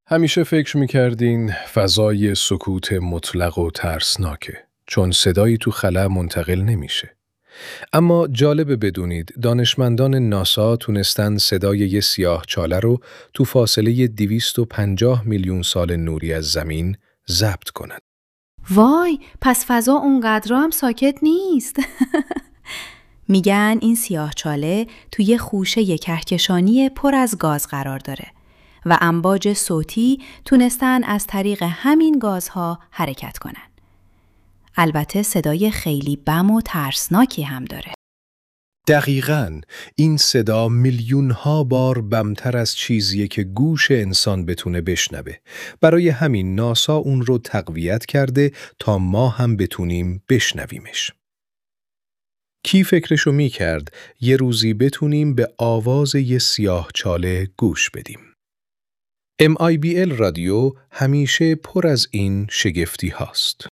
همیشه فکر میکردین فضای سکوت مطلق و ترسناکه چون صدایی تو خلا منتقل نمیشه. اما جالبه بدونید دانشمندان ناسا تونستن صدای یه سیاهچاله رو تو فاصله 250 میلیون سال نوری از زمین ضبط کنن. وای، پس فضا اونقدر هم ساکت نیست. میگن این سیاهچاله توی خوشه کهکشانی پر از گاز قرار داره و امواج صوتی تونستن از طریق همین گازها حرکت کنن. البته صدای خیلی بم و ترسناکی هم داره. دقیقاً این صدا میلیون‌ها بار بمتر از چیزیه که گوش انسان بتونه بشنوه. برای همین ناسا اون رو تقویت کرده تا ما هم بتونیم بشنویمش. کی فکرشو میکرد یه روزی بتونیم به آواز یه سیاهچاله گوش بدیم؟ MIBL رادیو همیشه پر از این شگفتی هاست.